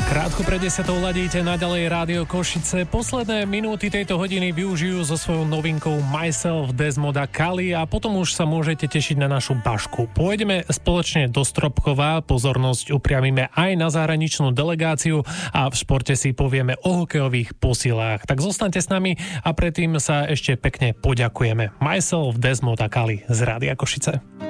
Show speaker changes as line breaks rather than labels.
Krátko pred 10 ladíte naďalej Rádio Košice. Posledné minúty tejto hodiny využijú so svojou novinkou Myself, Desmoda, Kali a potom už sa môžete tešiť na našu bašku. Pôjdeme spoločne do Stropkova, pozornosť upriamime aj na zahraničnú delegáciu a v športe si povieme o hokejových posilách. Tak zostaňte s nami a predtým sa ešte pekne poďakujeme. Myself, Desmoda, Kali z Rádia Košice.